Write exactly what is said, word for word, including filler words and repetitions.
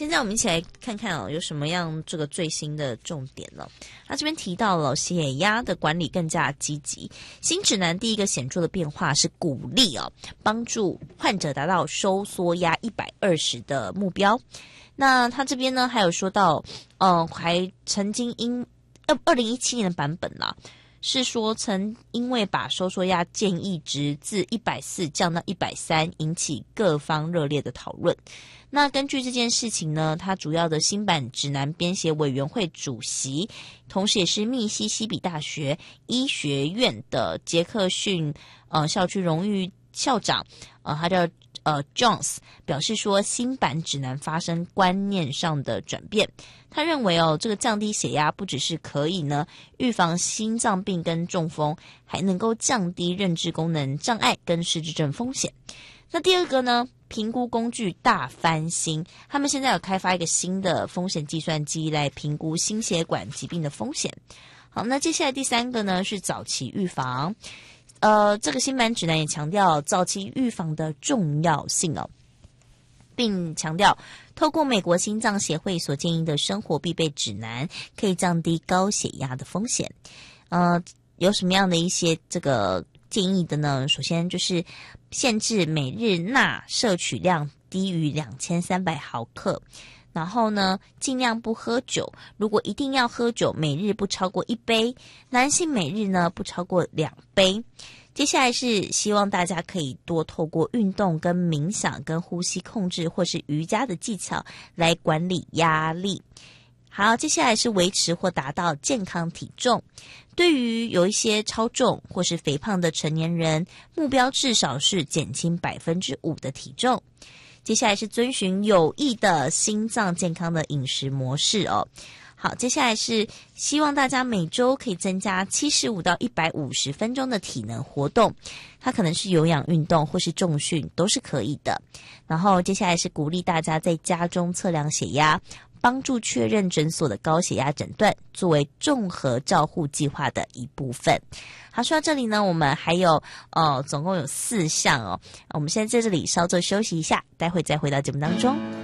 现在我们一起来看看哦，有什么样这个最新的重点呢？他这边提到了血压的管理更加积极，新指南第一个显著的变化是鼓励哦，帮助患者达到收缩压一百二十的目标。那他这边呢还有说到，呃，还曾经因呃二零一七年的版本啦。是说曾因为把收缩压建议值自一百四降到一百三，引起各方热烈的讨论。那根据这件事情呢，他主要的新版指南编写委员会主席，同时也是密西西比大学医学院的杰克逊呃校区荣誉校长，呃，他叫呃 Jones 表示说，新版指南发生观念上的转变。他认为哦，这个降低血压不只是可以呢预防心脏病跟中风，还能够降低认知功能障碍跟失智症风险。那第二个呢，评估工具大翻新，他们现在有开发一个新的风险计算机来评估心血管疾病的风险。好，那接下来第三个呢是早期预防。呃，这个新版指南也强调早期预防的重要性哦，并强调透过美国心脏协会所建议的生活必备指南，可以降低高血压的风险。呃，有什么样的一些这个建议的呢？首先就是限制每日钠摄取量低于两千三百毫克。然后呢，尽量不喝酒，如果一定要喝酒，每日不超过一杯，男性每日呢不超过两杯。接下来是希望大家可以多透过运动跟冥想跟呼吸控制或是瑜伽的技巧来管理压力。好，接下来是维持或达到健康体重。对于有一些超重或是肥胖的成年人，目标至少是减轻百分之五的体重。接下来是遵循有益的心脏健康的饮食模式哦。好，接下来是希望大家每周可以增加七十五到一百五十分钟的体能活动，它可能是有氧运动或是重训都是可以的。然后接下来是鼓励大家在家中测量血压，帮助确认诊所的高血压诊断，作为综合照护计划的一部分。好，说到这里呢，我们还有呃总共有四项哦。我们现在在这里稍作休息一下，待会再回到节目当中。